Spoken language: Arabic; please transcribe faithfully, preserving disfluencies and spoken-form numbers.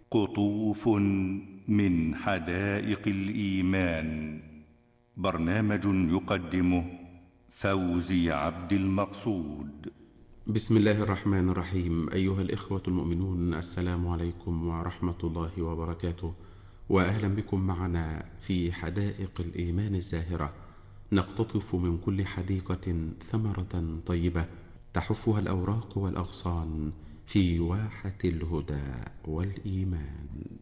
قطوف من حدائق الإيمان. برنامج يقدمه فوزي عبد المقصود. بسم الله الرحمن الرحيم. أيها الإخوة المؤمنون، السلام عليكم ورحمة الله وبركاته، وأهلا بكم معنا في حدائق الإيمان الزاهرة. نقتطف من كل حديقة ثمرة طيبة تحفها الأوراق والأغصان في واحة الهدى والإيمان.